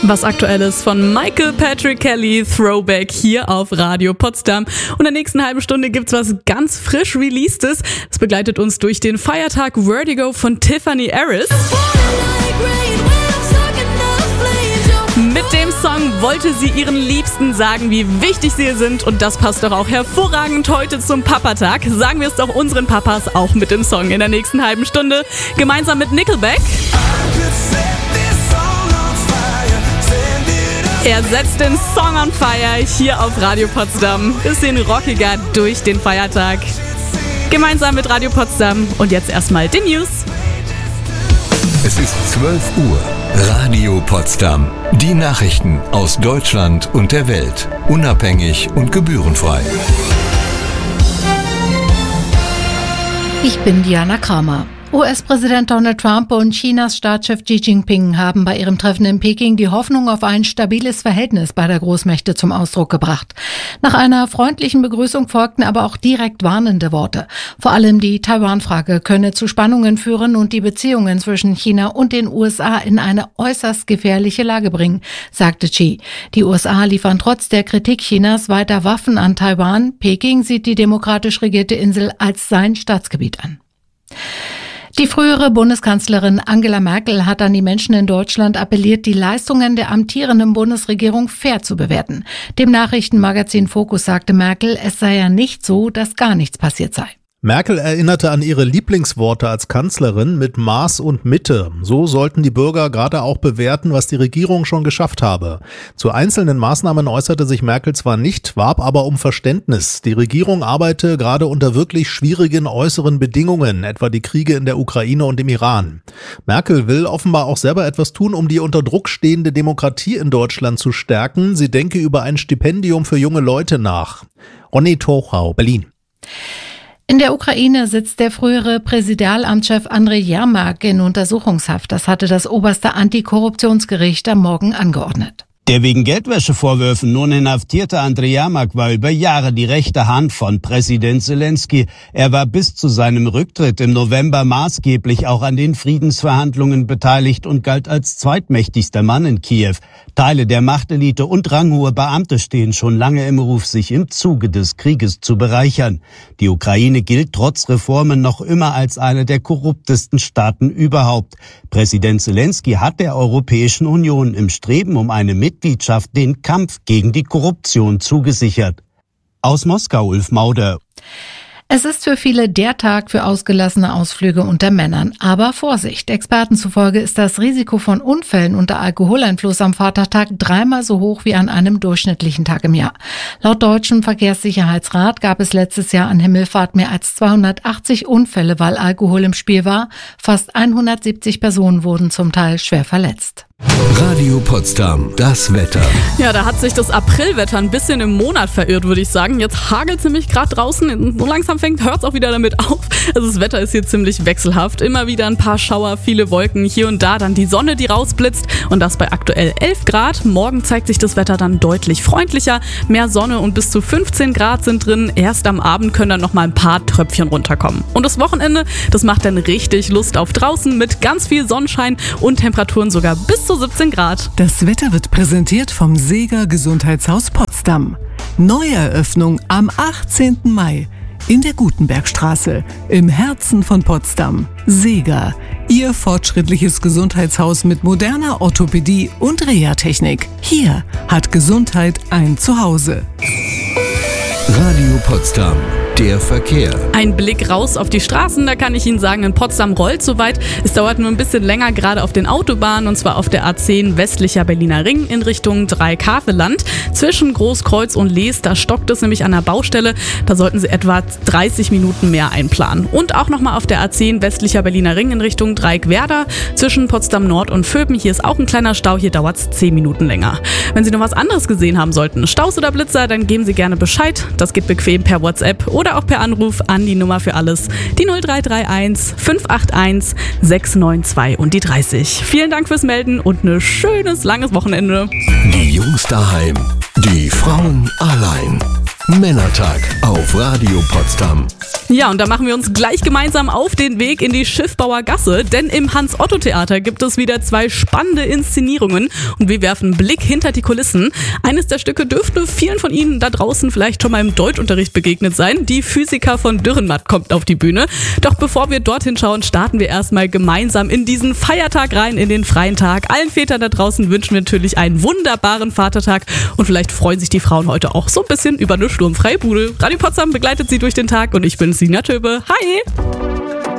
Was Aktuelles von Michael Patrick Kelly, Throwback hier auf Radio Potsdam. Und in der nächsten halben Stunde gibt's was ganz frisch Releastes. Es begleitet uns durch den Feiertag Vertigo von Tiffany Harris. Mit dem Song wollte sie ihren Liebsten sagen, wie wichtig sie sind. Und das passt doch auch hervorragend heute zum Papatag. Sagen wir es doch unseren Papas auch mit dem Song in der nächsten halben Stunde. Gemeinsam mit Nickelback. Er setzt den Song on fire hier auf Radio Potsdam. Bisschen rockiger durch den Feiertag. Gemeinsam mit Radio Potsdam. Und jetzt erstmal die News. Es ist 12 Uhr. Radio Potsdam. Die Nachrichten aus Deutschland und der Welt. Unabhängig und gebührenfrei. Ich bin Diana Kramer. US-Präsident Donald Trump und Chinas Staatschef Xi Jinping haben bei ihrem Treffen in Peking die Hoffnung auf ein stabiles Verhältnis beider Großmächte zum Ausdruck gebracht. Nach einer freundlichen Begrüßung folgten aber auch direkt warnende Worte. Vor allem die Taiwan-Frage könne zu Spannungen führen und die Beziehungen zwischen China und den USA in eine äußerst gefährliche Lage bringen, sagte Xi. Die USA liefern trotz der Kritik Chinas weiter Waffen an Taiwan. Peking sieht die demokratisch regierte Insel als sein Staatsgebiet an. Die frühere Bundeskanzlerin Angela Merkel hat an die Menschen in Deutschland appelliert, die Leistungen der amtierenden Bundesregierung fair zu bewerten. Dem Nachrichtenmagazin Focus sagte Merkel, es sei ja nicht so, dass gar nichts passiert sei. Merkel erinnerte an ihre Lieblingsworte als Kanzlerin mit Maß und Mitte. So sollten die Bürger gerade auch bewerten, was die Regierung schon geschafft habe. Zu einzelnen Maßnahmen äußerte sich Merkel zwar nicht, warb aber um Verständnis. Die Regierung arbeite gerade unter wirklich schwierigen äußeren Bedingungen, etwa die Kriege in der Ukraine und im Iran. Merkel will offenbar auch selber etwas tun, um die unter Druck stehende Demokratie in Deutschland zu stärken. Sie denke über ein Stipendium für junge Leute nach. Ronny Tochau, Berlin. In der Ukraine sitzt der frühere Präsidialamtschef Andrei Jermak in Untersuchungshaft. Das hatte das oberste Antikorruptionsgericht am Morgen angeordnet. Der wegen Geldwäschevorwürfen nun inhaftierte Andrei Jermak war über Jahre die rechte Hand von Präsident Zelensky. Er war bis zu seinem Rücktritt im November maßgeblich auch an den Friedensverhandlungen beteiligt und galt als zweitmächtigster Mann in Kiew. Teile der Machtelite und ranghohe Beamte stehen schon lange im Ruf, sich im Zuge des Krieges zu bereichern. Die Ukraine gilt trotz Reformen noch immer als eine der korruptesten Staaten überhaupt. Präsident Zelensky hat der Europäischen Union im Streben um eine Mitgliedschaft den Kampf gegen die Korruption zugesichert. Aus Moskau, Ulf Mauder. Es ist für viele der Tag für ausgelassene Ausflüge unter Männern. Aber Vorsicht, Experten zufolge ist das Risiko von Unfällen unter Alkoholeinfluss am Vatertag 3-mal so hoch wie an einem durchschnittlichen Tag im Jahr. Laut Deutschem Verkehrssicherheitsrat gab es letztes Jahr an Himmelfahrt mehr als 280 Unfälle, weil Alkohol im Spiel war. Fast 170 Personen wurden zum Teil schwer verletzt. Radio Potsdam, das Wetter. Ja, da hat sich das Aprilwetter ein bisschen im Monat verirrt, würde ich sagen. Jetzt hagelt es nämlich gerade draußen. So langsam hört es auch wieder damit auf. Also das Wetter ist hier ziemlich wechselhaft. Immer wieder ein paar Schauer, viele Wolken, hier und da dann die Sonne, die rausblitzt. Und das bei aktuell 11 Grad. Morgen zeigt sich das Wetter dann deutlich freundlicher. Mehr Sonne und bis zu 15 Grad sind drin. Erst am Abend können dann nochmal ein paar Tröpfchen runterkommen. Und das Wochenende, das macht dann richtig Lust auf draußen mit ganz viel Sonnenschein und Temperaturen sogar bis zu 17 Grad. Das Wetter wird präsentiert vom Seeger Gesundheitshaus Potsdam. Neueröffnung am 18. Mai in der Gutenbergstraße im Herzen von Potsdam. Seeger, Ihr fortschrittliches Gesundheitshaus mit moderner Orthopädie und Reha-Technik. Hier hat Gesundheit ein Zuhause. Radio Potsdam. Der Verkehr. Ein Blick raus auf die Straßen, da kann ich Ihnen sagen, in Potsdam rollt soweit. Es dauert nur ein bisschen länger, gerade auf den Autobahnen, und zwar auf der A10 westlicher Berliner Ring in Richtung Dreieck-Havelland. Zwischen Großkreuz und Lees, da stockt es nämlich an der Baustelle. Da sollten Sie etwa 30 Minuten mehr einplanen. Und auch nochmal auf der A10 westlicher Berliner Ring in Richtung Dreieck-Werder. Zwischen Potsdam Nord und Vöpen, hier ist auch ein kleiner Stau, hier dauert es 10 Minuten länger. Wenn Sie noch was anderes gesehen haben sollten, Staus oder Blitzer, dann geben Sie gerne Bescheid. Das geht bequem per WhatsApp oder auch per Anruf an die Nummer für alles, die 0331 581 692 und die 30. Vielen Dank fürs Melden und ein schönes, langes Wochenende. Die Jungs daheim, die Frauen allein. Männertag auf Radio Potsdam. Ja, und da machen wir uns gleich gemeinsam auf den Weg in die Schiffbauer Gasse, denn im Hans-Otto-Theater gibt es wieder 2 spannende Inszenierungen und wir werfen einen Blick hinter die Kulissen. Eines der Stücke dürfte vielen von Ihnen da draußen vielleicht schon mal im Deutschunterricht begegnet sein. Die Physiker von Dürrenmatt kommt auf die Bühne. Doch bevor wir dorthin schauen, starten wir erstmal gemeinsam in diesen Feiertag rein, in den freien Tag. Allen Vätern da draußen wünschen wir natürlich einen wunderbaren Vatertag und vielleicht freuen sich die Frauen heute auch so ein bisschen über eine sturmfreie Bude. Radio Potsdam begleitet Sie durch den Tag und ich bin Sina Töbe. Hi!